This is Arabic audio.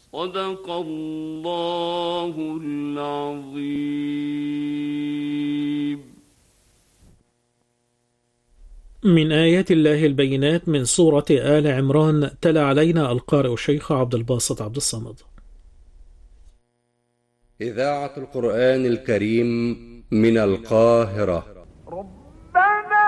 صدق الله العظيم. من آيات الله البينات من سورة آل عمران، تلا علينا القارئ الشيخ عبد الباسط عبد الصمد. إذاعة القرآن الكريم من القاهرة.